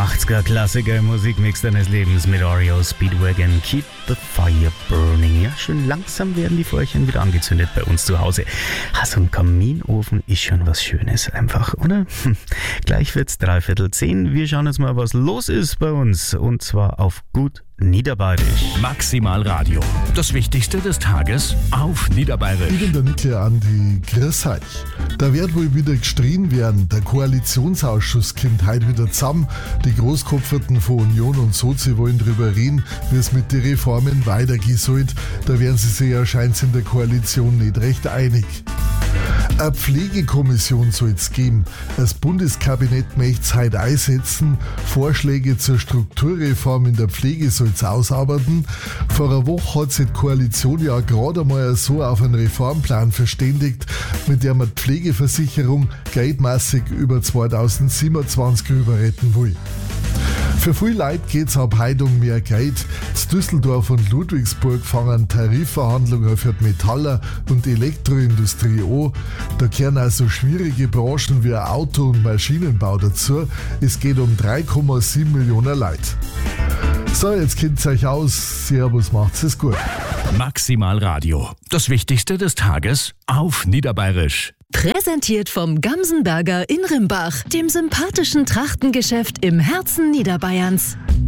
80er-Klassiker im Musikmix deines Lebens mit REO Speedwagon. Keep the fire burning. Ja, schön langsam werden die Feuerchen wieder angezündet bei uns zu Hause. So ein Kaminofen ist schon was Schönes einfach, oder? Gleich wird's 9:45. Wir schauen jetzt mal, was los ist bei uns. Und zwar auf gut Niederbayerisch. Maximal Radio. Das Wichtigste des Tages auf Niederbayerisch. Ich bin der Nickel Andi. Grüß euch. Da wird wohl wieder gestritten werden. Der Koalitionsausschuss kommt heute wieder zusammen. Die Großkopferten von Union und Sozi wollen darüber reden, wie es mit den Reformen weitergehen soll. Da werden sie sich ja scheinbar in der Koalition nicht recht einig. Eine Pflegekommission soll es geben. Das Bundeskabinett möchte es heute einsetzen. Vorschläge zur Strukturreform in der Pflege soll es ausarbeiten. Vor einer Woche hat sich die Koalition ja gerade einmal so auf einen Reformplan verständigt, mit der man die Pflegeversicherung geldmäßig über 2027 rüber retten will. Für viele Leute geht es ab heute um mehr Geld. In Düsseldorf und Ludwigsburg fangen Tarifverhandlungen für die Metaller- und Elektroindustrie an. Da gehören also schwierige Branchen wie Auto- und Maschinenbau dazu. Es geht um 3,7 Millionen Leute. So, jetzt kennt ihr euch aus. Servus, macht's es gut. Maximal Radio. Das Wichtigste des Tages auf Niederbayerisch. Präsentiert vom Gamsenberger in Rimbach, dem sympathischen Trachtengeschäft im Herzen Niederbayerns.